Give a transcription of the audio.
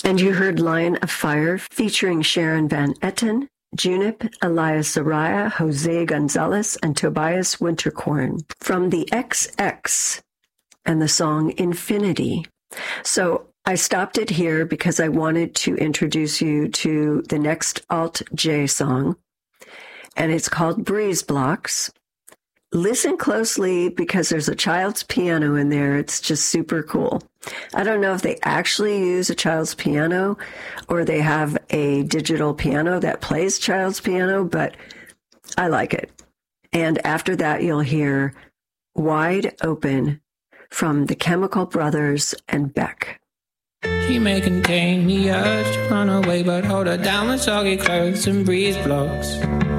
And you heard Lion of Fire featuring Sharon Van Etten, Junip, Elias Soraya, Jose Gonzalez, and Tobias Winterkorn from the XX and the song Infinity. So I stopped it here because I wanted to introduce you to the next Alt-J song, and it's called Breeze Blocks. Listen closely because there's a child's piano in there. It's just super cool. I don't know if they actually use a child's piano or they have a digital piano that plays child's piano, but I like it. And after that, you'll hear Wide Open from the Chemical Brothers and Beck. She may contain the urge to run away, but hold her down with soggy clothes and breeze blocks.